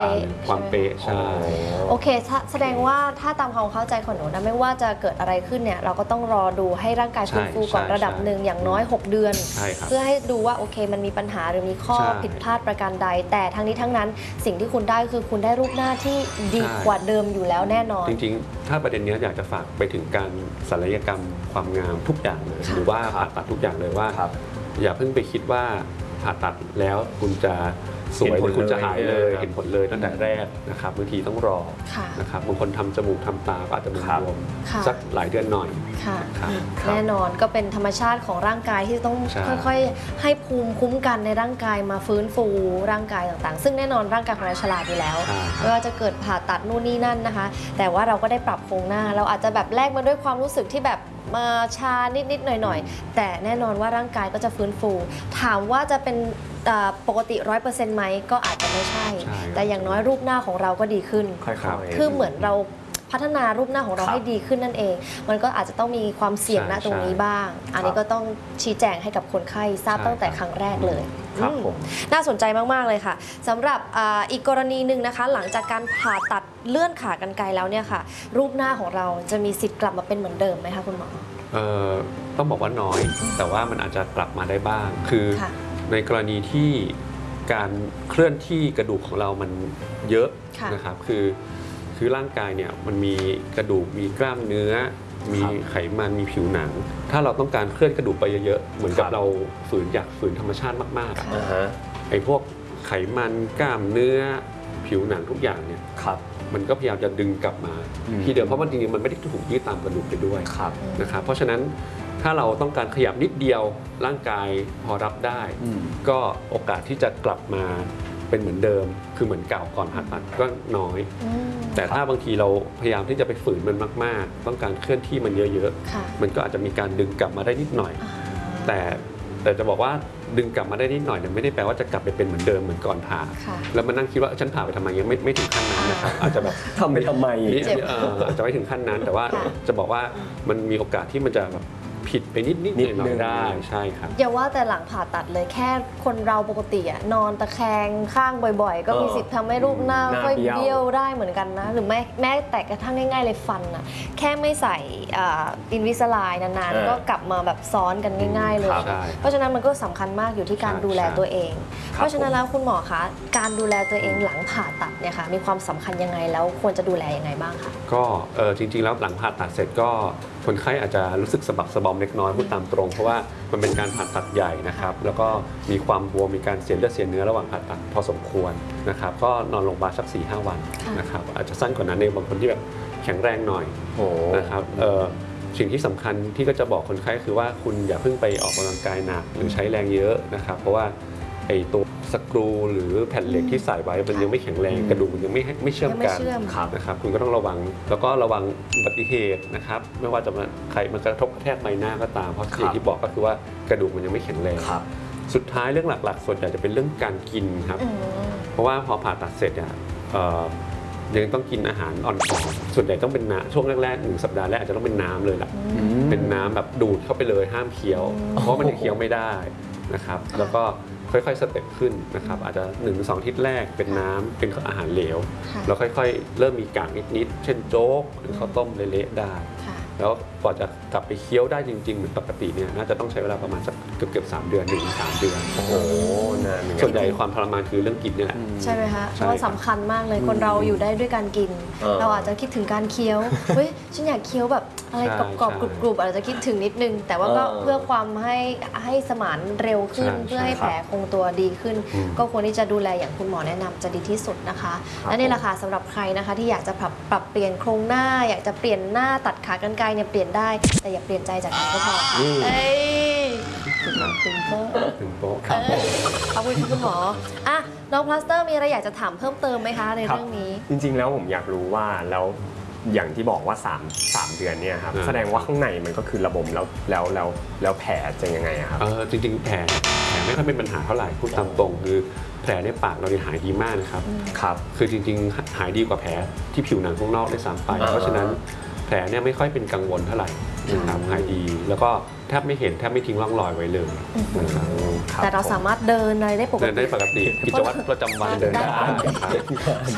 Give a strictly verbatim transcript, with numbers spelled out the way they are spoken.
ความเป๊ะใช่โอเคแสดงว่าถ้าตามความเข้าใจของหนูนะไม่ว่าจะเกิดอะไรขึ้นเนี่ยเราก็ต้องรอดูให้ร่างกายฟื้นฟูก่อนระดับหนึ่งอย่างน้อยหกเดือนเพื่อให้ดูว่าโอเคมันมีปัญหาหรือมีข้อผิดพลาดประการใดแต่ทั้งนี้ทั้งนั้นสิ่งที่คุณได้คือคุณได้รูปหน้าที่ดีกว่าเดิมอยู่แล้วแน่นอนจริงๆถ้าประเด็นนี้อยากจะฝากไปถึงการศัลยกรรมความงามทุกอย่างเลยหรือว่าผ่าตัดทุกอย่างเลยว่าอย่าเพิ่งไปคิดว่าผ่าตัดแล้วคุณจะสวยหรือคุณจะหายเลยเห็นผลเลยตั้งแต่แรกนะครับบางทีต้องรอนะครับบางคนทำจมูกทำตาก็อาจจะบวมสักหลายเดือนหน่อยแน่นอนก็เป็นธรรมชาติของร่างกายที่ต้องค่อยๆให้ภูมิคุ้มกันในร่างกายมาฟื้นฟูร่างกายต่างๆซึ่งแน่นอนร่างกายของเราฉลาดอยู่แล้วไม่ว่าจะเกิดผ่าตัดนู่นนี่นั่นนะคะแต่ว่าเราก็ได้ปรับโครงหน้าเราอาจจะแบบแลกมาด้วยความรู้สึกที่แบบมาชานิดๆหน่อยๆแต่แน่นอนว่าร่างกายก็จะฟื้นฟูถามว่าจะเป็นปกติ ร้อยเปอร์เซ็นต์ ไหมก็อาจจะไม่ใช่แต่อย่างน้อยรูปหน้าของเราก็ดีขึ้นคือเหมือนเราพัฒนารูปหน้าของเราให้ดีขึ้นนั่นเองมันก็อาจจะต้องมีความเสี่ยงณตรงนี้บ้างอันนี้ก็ต้องชี้แจงให้กับคนไข้ทราบตั้งแต่ครั้งแรกเลยน่าสนใจมากๆเลยค่ะสำหรับอีกกรณีหนึ่งนะคะหลังจากการผ่าตัดเลื่อนขากรรไกรแล้วเนี่ยค่ะรูปหน้าของเราจะมีสิทธิ์กลับมาเป็นเหมือนเดิมไหมคะคุณหมอเอ่อต้องบอกว่าน้อยแต่ว่ามันอาจจะกลับมาได้บ้างคือในกรณีที่การเคลื่อนที่กระดูกของเรามันเยอะนะครับคือคือร่างกายเนี่ยมันมีกระดูกมีกล้ามเนื้อมีไขมันมีผิวหนังถ้าเราต้องการเคลื่อนกระดูกไปเยอะๆเหมือนกับเราฝืนอยากฝืนธรรมชาติมากๆไอ้พวกไขมันกล้ามเนื้อผิวหนังทุกอย่างเนี่ยมันก็พยายามจะดึงกลับมาที่เดิมเพราะว่าจริงๆมันไม่ได้ถูกยืดตามกระดูกไปด้วยนะครับเพราะฉะนั้นถ้าเราต้องการขยับนิดเดียวร่างกายพอรับได้ก็โอกาสที่จะกลับมาเป็นเหมือนเดิมคือเหมือนเก่าก่อนผ่าตัดก็น้อยแต่ถ้าบางทีเราพยายามที่จะไปฝืนมันมากๆต้องการเคลื่อนที่มันเยอะๆมันก็อาจจะมีการดึงกลับมาได้นิดหน่อยแต่แต่จะบอกว่าดึงกลับมาได้นิดหน่อยเนี่ยไม่ได้แปลว่าจะกลับไปเป็นเหมือนเดิมเหมือนก่อนผ่าแล้วมานั่งคิดว่าฉันผ่าไปทำไมยังไม่ไม่ถึงขั้นนั้นนะครับอาจจะแบบทำไปทำไมอาจจะไม่ถึงขั้นนั้นแต่ว่าจะบอกว่ามันมีโอกาสที่มันจะแบบผิดไปนิดนิดหน่อยได้ใช่ครับอย่าว่าแต่หลังผ่าตัดเลยแค่คนเราปกติอะนอนตะแคงข้างบ่อยๆก็มีสิทธิ์ทำให้รูปหน้าค่อยเบี้ยวได้เหมือนกันนะหรือแม้แม้แต่กระทั่งง่ายๆเลยฟันอะแค่ไม่ใส่อินวิสไลน์นานๆก็กลับมาแบบซ้อนกันง่ายๆเลยเพราะฉะนั้นมันก็สำคัญมากอยู่ที่การดูแลตัวเองเพราะฉะนั้นแล้วคุณหมอคะการดูแลตัวเองหลังผ่าตัดเนี่ยค่ะมีความสำคัญยังไงแล้วควรจะดูแลยังไงบ้างคะก็จริงๆแล้วหลังผ่าตัดเสร็จก็คนไข้อาจจะรู้สึกสะบักสะบอมเล็กน้อยพูดตามตรงเพราะว่ามันเป็นการผ่าตัดใหญ่นะครับแล้วก็มีความบวมมีการเสียเลือดเสียเนื้อระหว่างผ่าตัดพอสมควรนะครับก็นอนโรงพยาบาลสัก สี่ห้า วันนะครับอาจจะสั้นกว่านั้นในบางคนที่แบบแข็งแรงหน่อยนะครับสิ่งที่สำคัญที่ก็จะบอกคนไข้คือว่าคุณอย่าเพิ่งไปออกกำลังกายหนักหรือใช้แรงเยอะนะครับเพราะว่าไอ้ตัวสกรูหรือแผ่นเหล็กที่ใส่ไว้มันยังไม่แข็งแรงกระดูกมันยังไม่ไม่เชื่อมกันนะครับคุณก็ต้องระวังแล้วก็ระวังอุบัติเหตุนะครับไม่ว่าจะมาใครมันกระทบกระแทกใบหน้าก็ตามเพราะอย่างที่บอกก็คือว่ากระดูกมันยังไม่แข็งแรงสุดท้ายเรื่องหลักๆส่วนใหญ่จะเป็นเรื่องการกินครับเพราะว่าพอผ่าตัดเสร็จอ่ะยังต้องกินอาหารอ่อนๆส่วนใหญ่ต้องเป็นน้ำช่วงแรกๆหนึ่งสัปดาห์แรกอาจจะต้องเป็นน้ำเลยแหละเป็นน้ำแบบดูดเข้าไปเลยห้ามเคี้ยวเพราะมันยังเคี้ยวไม่ได้นะครับแล้วก็ค่อยๆสเต็ปขึ้นนะครับอาจจะ หนึ่งถึงสอง อาทิตย์แรกเป็นน้ำเป็นอาหารเหลวแล้วค่อยๆเริ่มมีกากนิดๆเช่นโจ๊กหรือข้าวต้มเละๆได้แล้วกว่าจะกลับไปเคี้ยวได้จริงๆเหมือนปกติเนี่ยน่าจะต้องใช้เวลาประมาณสักเกือบๆสามเดือนหนึ่งถึงสามเดือนโอ้โหนานส่วนใหญ่ความทรมานคือเรื่องกินนี่แหละใช่ไหมคะเพราะสำคัญมากเลยคนเราอยู่ได้ด้วยการกินเราอาจจะคิดถึงการเคี้ยวเฮ้ยฉันอยากเคี้ยวแบบอะไรกรอบๆกรุบๆอาจจะคิดถึงนิดนึงแต่ว่าก็เพื่อความให้ให้สมานเร็วขึ้นเพื่อให้แผลคงตัวดีขึ้นก็ควรที่จะดูแลอย่างคุณหมอแนะนำจะดีที่สุดนะคะและนี่แหละค่ะสำหรับใครนะคะที่อยากจะปรับปรับเปลี่ยนโครงหน้าอยากจะเปลี่ยนหน้าตัดขากรรไกรเนี่ยเปลี่ยนได้แต่อย่าเปลี่ยนใจจากนั้นก็พอค่ะเอ้ยถึงโป๊ะถึงโป๊ะขอบคุณคุณหมออ่ะน้องพลาสเตอร์มีอะไรอยากจะถามเพิ่มเติมไหมคะในเรื่องนี้จริงๆแล้วผมอยากรู้ว่าแล้วอย่างที่บอกว่าสาม สามเดือนเนี่ยครับแสดงว่าข้างในมันก็คือระบบแล้วแล้วแล้วแล้วแผลจะยังไงครับเออจริงๆแผลแผลไม่ค่อยเป็นปัญหาเท่าไหร่พูดตามตรงคือแผลในปากเราเนี่ยหายดีมากนะครับครับคือจริงๆหายดีกว่าแผลที่ผิวหนังข้างนอกได้ซ้ำไปเพราะฉะนั้นแผลเนี่ยไม่ค่อยเป็นกังวลเท่าไหร่นะครับหายดีแล้วก็แทบไม่เห็นแทบไม่ทิ้งร่องรอยไว้เลยแต่เราสามารถเดินอะไรได้ปกติเดินได้ปกติกิจวัตรประจำวันเดินได้